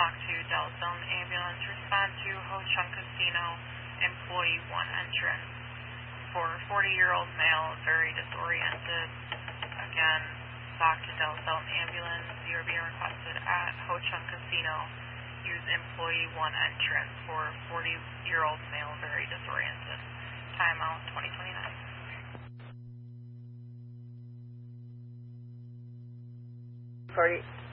Stock to Dallas Elm Ambulance. Respond to Ho Chung Casino, employee 1 entrance for 40-year-old male, very disoriented. Again, Stock to Dallas Elm Ambulance. You are being requested at Ho Chung Casino. Use employee 1 entrance for 40-year-old male, very disoriented. Timeout 2029. 40.